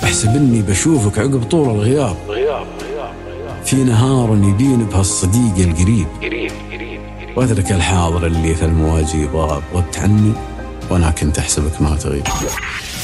أحسب إني بشوفك عقب طول الغياب، في نهار يبين بهالصديق القريب، وأترك الحاضر اللي في المواجي ضاب، غبت عني وأنا كنت أحسبك ما تغيب.